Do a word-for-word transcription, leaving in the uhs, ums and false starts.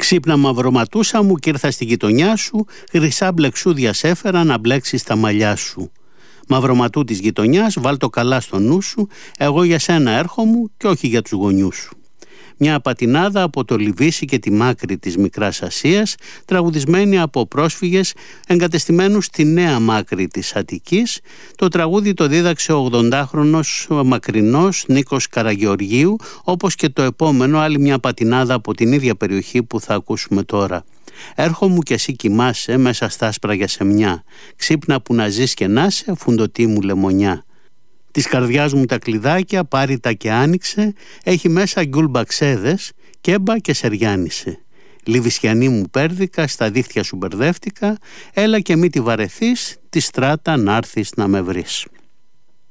Ξύπνα μαυροματούσα μου κι ήρθα στη γειτονιά σου, χρυσά μπλεξούδια σ' έφερα να μπλέξεις τα μαλλιά σου. Μαυροματού της γειτονιάς, βάλ το καλά στο νου σου, εγώ για σένα έρχομαι και όχι για τους γονιούς σου. Μια πατινάδα από το Λιβύσι και τη Μάκρη της Μικράς Ασίας, τραγουδισμένη από πρόσφυγες εγκατεστημένους στη νέα Μάκρη της Αττικής. Το τραγούδι το δίδαξε ο ογδοντάχρονος μακρινός Νίκος Καραγεωργίου, όπως και το επόμενο, άλλη μια πατινάδα από την ίδια περιοχή που θα ακούσουμε τώρα. Έρχομαι κι εσύ κοιμάσαι μέσα στα άσπρα γιασεμιά, ξύπνα που να ζεις και να σε φουντωτή μου λεμονιά. Της καρδιάς μου τα κλειδάκια πάρει τα και άνοιξε, έχει μέσα γκουλμπαξέδες, κέμπα και σεριάνισε. Λιβυσιανή μου πέρδικα, στα δίχτυα σου μπερδεύτηκα, έλα και μη τη βαρεθείς, τη στράτα να έρθεις να με βρεις.